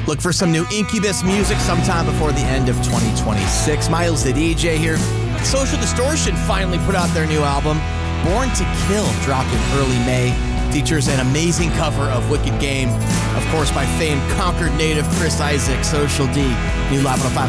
Look for some new Incubus music sometime before the end of 2026. Miles the DJ here. Social Distortion finally put out their new album. Born to Kill dropped in early May. Features an amazing cover of Wicked Game, of course, by famed Concord native Chris Isaak. Social D, new Live 105